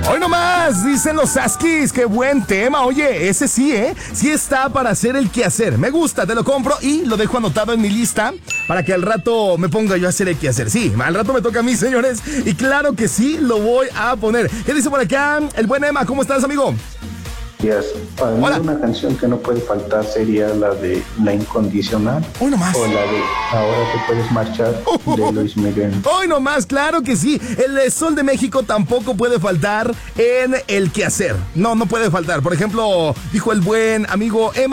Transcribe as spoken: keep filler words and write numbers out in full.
Hoy nomás, dicen los Saskis, qué buen tema. Oye, ese sí, ¿eh? Sí está para hacer el quehacer. Me gusta, te lo compro y lo dejo anotado en mi lista para que al rato me ponga yo a hacer el quehacer. Sí, al rato me toca a mí, señores. Y claro que sí, lo voy a poner. ¿Qué dice por acá el buen Emma? ¿Cómo estás, amigo? Yes. Para mí Hola. una canción que no puede faltar sería la de La Incondicional. Hoy nomás. O la de Ahora te puedes marchar de Luis Miguel. Hoy nomás, claro que sí. El Sol de México tampoco puede faltar en el quehacer. No, no puede faltar. Por ejemplo, dijo el buen amigo Emma.